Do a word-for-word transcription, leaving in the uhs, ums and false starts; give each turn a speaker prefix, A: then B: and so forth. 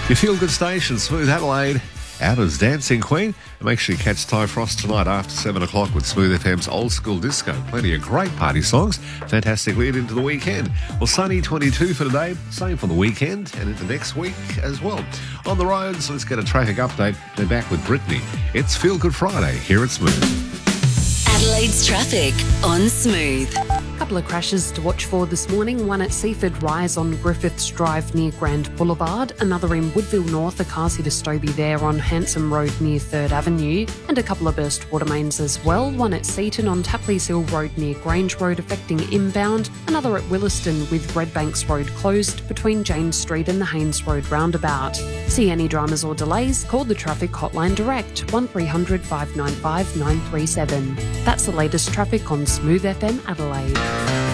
A: Your feel-good station, Smooth Adelaide, out as Dancing Queen. And make sure you catch Ty Frost tonight after seven o'clock with Smooth F M's Old School Disco. Plenty of great party songs. Fantastic lead into the weekend. Well, sunny twenty-two for today, same for the weekend and into next week as well. On the roads, let's get a traffic update. They're back with Brittany. It's Feel Good Friday here at Smooth.
B: Adelaide's traffic on Smooth.
C: A couple of crashes to watch for this morning. One at Seaford Rise on Griffiths Drive near Grand Boulevard. Another in Woodville North, a car hit a Stobie there on Hanson Road near third Avenue. And a couple of burst water mains as well. One at Seaton on Tapley's Hill Road near Grange Road affecting inbound. Another at Williston with Redbanks Road closed between James Street and the Haynes Road roundabout. See any dramas or delays? Call the traffic hotline direct one three hundred five nine five nine three seven. That's the latest traffic on Smooth F M Adelaide.